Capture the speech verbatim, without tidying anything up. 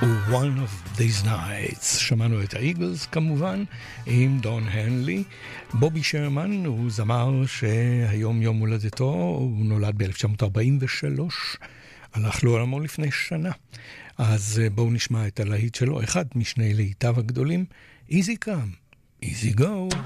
One of these nights. שמענו את האיגלס כמובן עם דון הנלי. בובי שרמן הוא זמר שהיום יום הולדתו, הוא נולד ב-אלף תשע מאות ארבעים ושלוש, הלך לעולמו לפני שנה. אז בואו נשמע את הלהיט שלו, אחד משני להיטיו הגדולים, Easy Come, Easy Go.